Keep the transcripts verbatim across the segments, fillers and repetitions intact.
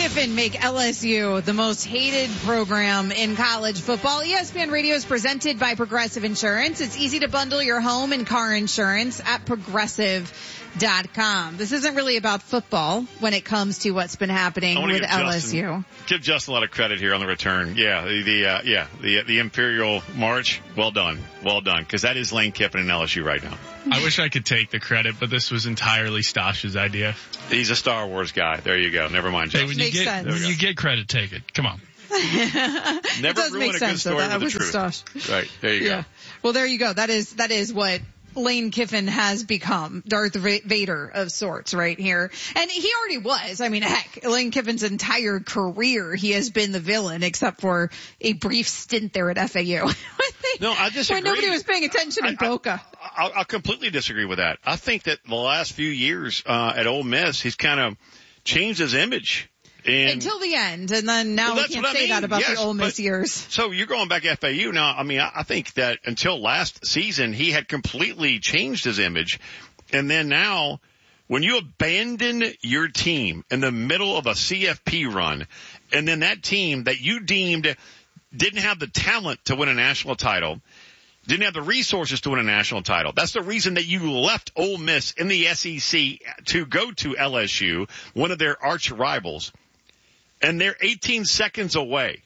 Kiffin make L S U the most hated program in college football. E S P N Radio is presented by Progressive Insurance. It's easy to bundle your home and car insurance at progressive dot com. This isn't really about football when it comes to what's been happening with L S U. Justin, give Justin a lot of credit here on the return. Yeah, the, the uh, yeah the the Imperial March. Well done, well done, because that is Lane Kiffin in L S U right now. I wish I could take the credit, but this was entirely Stosh's idea. He's a Star Wars guy. There you go. Never mind, Justin. Hey, when you Makes get sense. when you get credit, take it. Come on. Never it does ruin make a sense, good story though. That with was the a truth. Stosh. Right there, you Yeah. go. Well, there you go. That is that is what Lane Kiffin has become, Darth Vader of sorts right here. And he already was. I mean, heck, Lane Kiffin's entire career, he has been the villain except for a brief stint there at F A U. No, I disagree. When nobody was paying attention in I, Boca. I, I, I completely disagree with that. I think that the last few years uh, at Ole Miss, he's kind of changed his image. And, Until the end, and then now well, we can't what I say mean. that about yes, the Ole Miss but, years. So you're going back to F A U now. I mean, I, I think that until last season, he had completely changed his image. And then now, when you abandon your team in the middle of a C F P run, and then that team that you deemed didn't have the talent to win a national title, didn't have the resources to win a national title. That's the reason that you left Ole Miss in the S E C to go to L S U, one of their arch rivals. And they're eighteen seconds away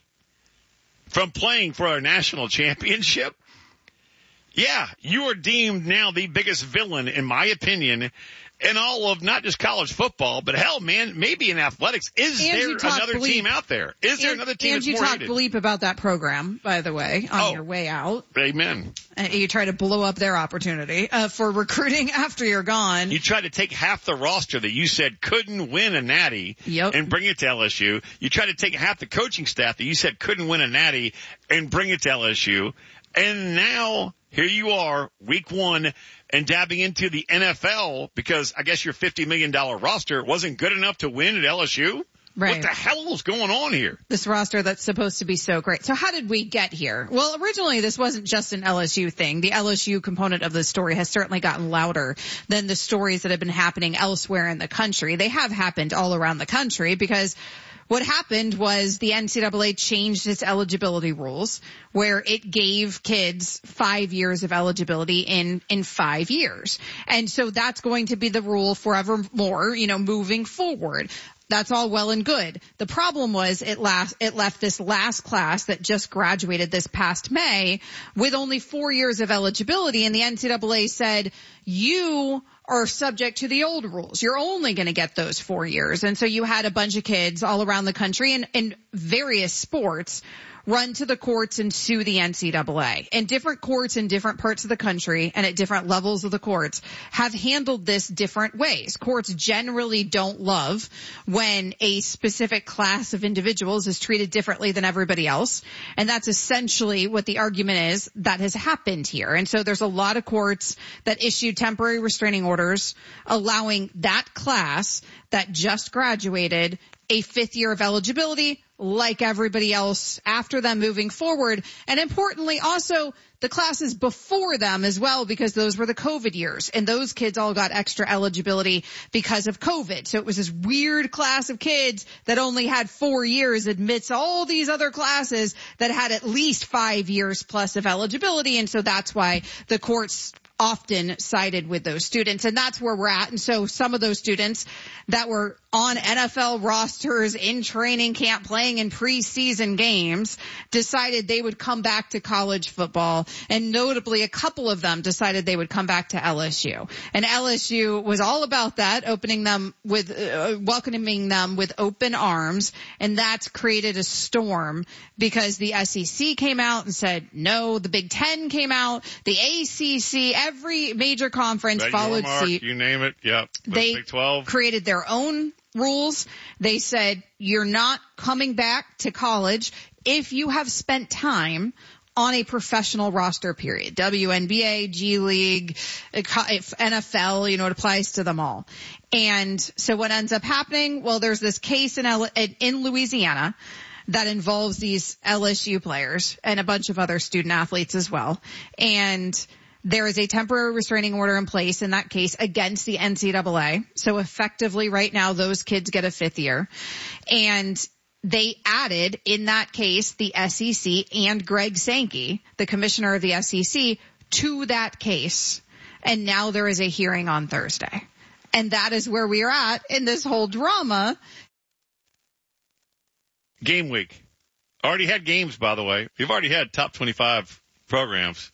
from playing for a national championship. Yeah, you are deemed now the biggest villain, in my opinion, in all of not just college football, but hell, man, maybe in athletics. Is And there you talk another bleep. team out there? Is there And, another team and that's you more talk hated? bleep about that program, by the way, on Oh. your way out. Amen. Uh, You try to blow up their opportunity uh, for recruiting after you're gone. You tried to take half the roster that you said couldn't win a natty Yep. and bring it to L S U. You tried to take half the coaching staff that you said couldn't win a natty and bring it to L S U. And now here you are, week one, and dabbing into the N F L because I guess your fifty million dollars roster wasn't good enough to win at L S U. Right. What the hell is going on here? This roster that's supposed to be so great. So how did we get here? Well, originally this wasn't just an L S U thing. The L S U component of the story has certainly gotten louder than the stories that have been happening elsewhere in the country. They have happened all around the country because what happened was the N C double A changed its eligibility rules where it gave kids five years of eligibility in, in five years. And so that's going to be the rule forevermore, you know, moving forward. That's all well and good. The problem was it last, it left this last class that just graduated this past May with only four years of eligibility, and the N C double A said, you are subject to the old rules. You're only going to get those four years. And so you had a bunch of kids all around the country in, in various sports run to the courts and sue the N C double A. And different courts in different parts of the country and at different levels of the courts have handled this different ways. Courts generally don't love when a specific class of individuals is treated differently than everybody else. And that's essentially what the argument is that has happened here. And so there's a lot of courts that issue temporary restraining orders allowing that class that just graduated a fifth year of eligibility like everybody else after them moving forward. And importantly, also the classes before them as well, because those were the COVID years. And those kids all got extra eligibility because of COVID. So it was this weird class of kids that only had four years amidst all these other classes that had at least five years plus of eligibility. And so that's why the courts often sided with those students, and that's where we're at. And so some of those students that were on N F L rosters in training camp playing in preseason games decided they would come back to college football, and notably a couple of them decided they would come back to L S U. And L S U was all about that, opening them with uh, welcoming them with open arms, and that's created a storm because the S E C came out and said no, the Big Ten came out, the A C C, every major conference Bet followed your mark, suit. You name it. Yep. They Big twelve. created their own rules. They said you're not coming back to college if you have spent time on a professional roster period. W N B A, G League, N F L, you know, it applies to them all. And so what ends up happening? Well, there's this case in L- in Louisiana that involves these L S U players and a bunch of other student athletes as well. And there is a temporary restraining order in place in that case against the N C double A. So effectively right now, those kids get a fifth year. And they added in that case the S E C and Greg Sankey, the commissioner of the S E C, to that case. And now there is a hearing on Thursday. And that is where we are at in this whole drama. Game week. Already had games, by the way. You've already had top twenty-five programs.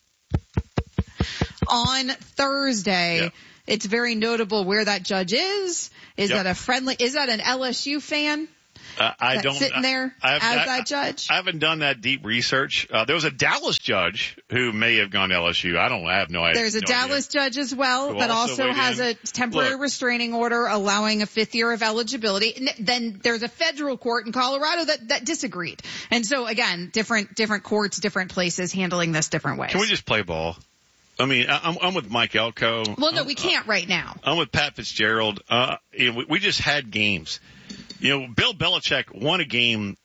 On Thursday, yeah. It's very notable where that judge is. Is yep. that a friendly, is that an L S U fan? Uh, I don't sitting there I, as I, that judge. I haven't done that deep research. Uh, there was a Dallas judge who may have gone to L S U. I don't. I have no idea. There's a no Dallas idea. judge as well who that also, also has in. a temporary Look, restraining order allowing a fifth year of eligibility. And then there's a federal court in Colorado that that disagreed. And so again, different different courts, different places handling this different ways. Can we just play ball? I mean, I'm, I'm with Mike Elko. Well, no, I'm, we can't right now. I'm with Pat Fitzgerald. Uh, you know, we, we just had games. You know, Bill Belichick won a game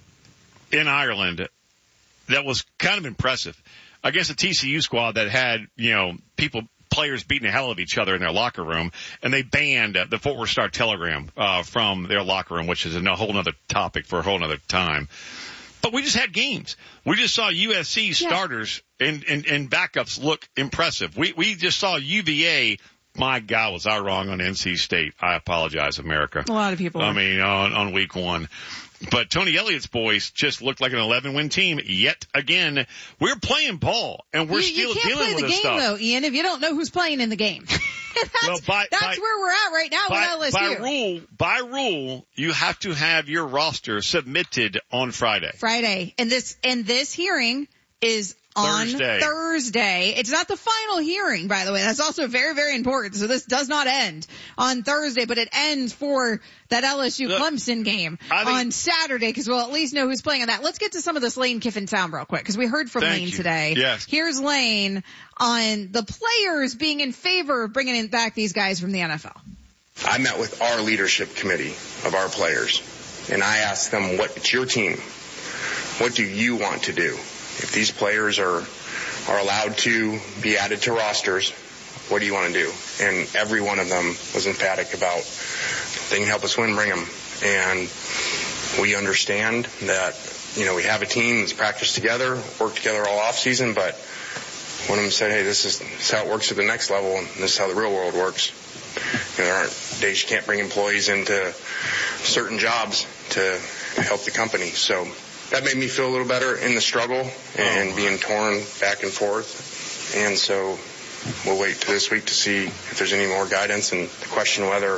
in Ireland that was kind of impressive against a T C U squad that had, you know, people, players beating the hell out of each other in their locker room, and they banned the Fort Worth Star Telegram uh, from their locker room, which is a whole other topic for a whole other time. But we just had games. We just saw U S C starters yeah. and, and, and backups look impressive. We we just saw U V A. My God, was I wrong on N C State? I apologize, America. A lot of people. I are. mean, on, on week one. But Tony Elliott's boys just looked like an eleven-win team yet again. We're playing ball, and we're you, still you can't dealing play with the this game, stuff. though, Ian, if you don't know who's playing in the game. that's well, by, that's by, where we're at right now by, with L S U. By rule, by rule, you have to have your roster submitted on Friday. Friday. And this, and this hearing is on Thursday. Thursday. It's not the final hearing, by the way. That's also very, very important. So this does not end on Thursday, but it ends for that L S U Look, Clemson game I think, on Saturday, because we'll at least know who's playing on that. Let's get to some of this Lane Kiffin sound real quick, because we heard from Lane you. today. Yes. Here's Lane on the players being in favor of bringing in back these guys from the N F L. I met with our leadership committee of our players, and I asked them, what, it's your team. What do you want to do? If these players are are allowed to be added to rosters, what do you want to do? And every one of them was emphatic about, if they can help us win, bring them. And we understand that, you know, we have a team that's practiced together, worked together all off season, but one of them said, hey, this is, this is how it works at the next level, and this is how the real world works. You know, there aren't days you can't bring employees into certain jobs to help the company. So that made me feel a little better in the struggle and being torn back and forth. And so we'll wait to this week to see if there's any more guidance and question whether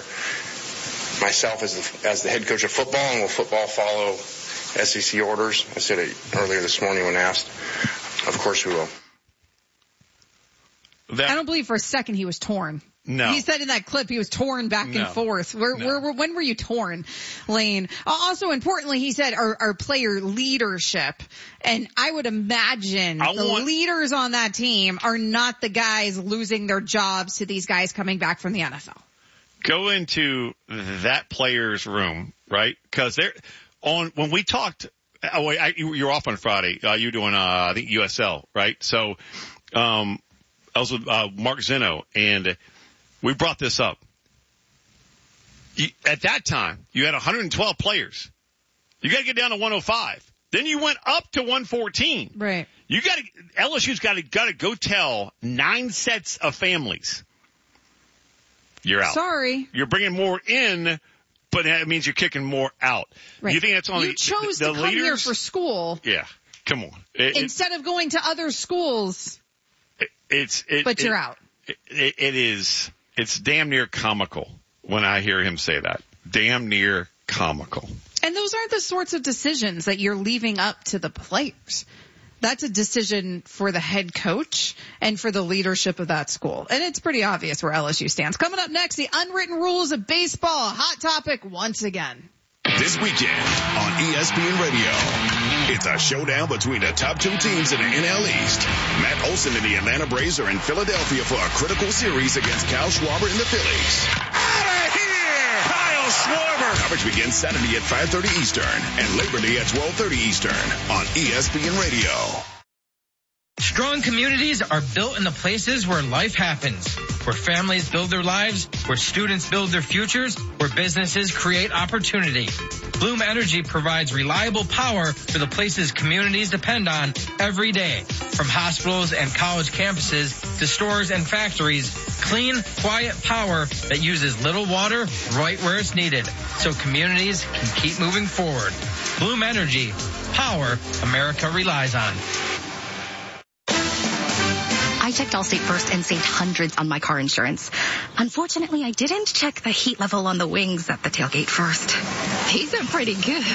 myself as the, as the head coach of football, and will football follow S E C orders. I said it earlier this morning when asked. Of course we will. That, I don't believe for a second he was torn. No. He said in that clip he was torn back no. and forth. Where, no. where, where, when were you torn, Lane? Also, importantly, he said our, our player leadership. And I would imagine I the want, leaders on that team are not the guys losing their jobs to these guys coming back from the N F L. Go into that player's room, right? Because they're on when we talked. Oh, wait, I, you, you're off on Friday. Uh, you're doing, uh, I think U S L, right? So, um, I was with uh, Mark Zeno, and we brought this up. You, at that time, you had one hundred twelve players. You got to get down to one oh five. Then you went up to one fourteen. Right. You got to L S U's got to got to go tell nine sets of families. You're out. Sorry. You're bringing more in, but that means you're kicking more out. Right. You think that's on you the, chose the, the to come leaders? here for school. Yeah. Come on. It, instead of going to other schools. It, it's. It, but you're it, out. It, it, it is. It's damn near comical when I hear him say that. Damn near comical. And those aren't the sorts of decisions that you're leaving up to the players. That's a decision for the head coach and for the leadership of that school. And it's pretty obvious where L S U stands. Coming up next, the unwritten rules of baseball. Hot topic once again. This weekend on E S P N Radio, it's a showdown between the top two teams in the N L East. Matt Olson and the Atlanta Braves are in Philadelphia for a critical series against Kyle Schwarber and the Phillies. Out of here! Kyle Schwarber! Coverage begins Saturday at five thirty Eastern and Labor Day at twelve thirty Eastern on E S P N Radio. Strong communities are built in the places where life happens, where families build their lives, where students build their futures, where businesses create opportunity. Bloom Energy provides reliable power for the places communities depend on every day. From hospitals and college campuses to stores and factories, clean, quiet power that uses little water right where it's needed, so communities can keep moving forward. Bloom Energy, power America relies on. I checked Allstate first and saved hundreds on my car insurance. Unfortunately, I didn't check the heat level on the wings at the tailgate first. These are pretty good.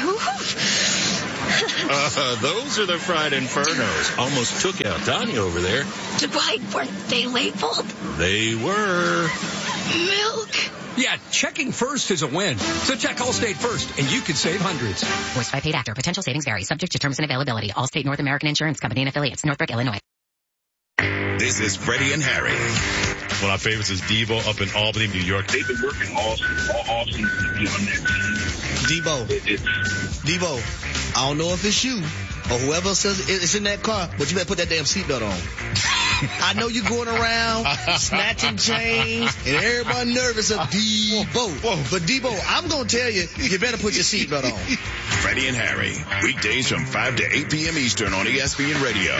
uh, those are the fried infernos. Almost took out Tanya over there. Why weren't they labeled? They were. Milk. Yeah, checking first is a win. So check Allstate first, and you could save hundreds. Voiced by paid actor. Potential savings vary. Subject to terms and availability. Allstate North American Insurance Company and affiliates. Northbrook, Illinois. This is Freddie and Harry. One of my favorites is Devo up in Albany, New York. They've been working all, all, all season to be on that team. Devo. It, it's, Devo, I don't know if it's you or whoever says it's in that car, but you better put that damn seatbelt on. I know you're going around snatching chains and everybody nervous of Devo. But Devo, I'm going to tell you, you better put your seatbelt on. Freddie and Harry, weekdays from five to eight p.m. Eastern on E S P N Radio.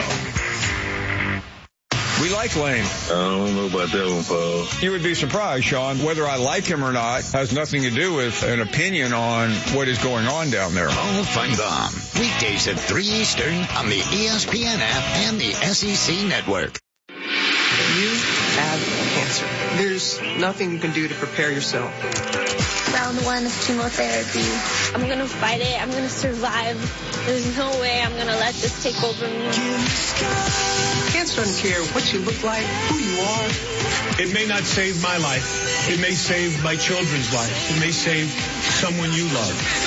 We like Lane. I don't know about that one, Paul. You would be surprised, Sean. Whether I like him or not has nothing to do with an opinion on what is going on down there. Paul Feinbaum. Weekdays at three Eastern on the E S P N app and the S E C network. You have cancer. There's nothing you can do to prepare yourself. Round one of chemotherapy. I'm going to fight it. I'm going to survive. There's no way I'm going to let this take over me. Cancer doesn't care what you look like, who you are. It may not save my life. It may save my children's life. It may save someone you love.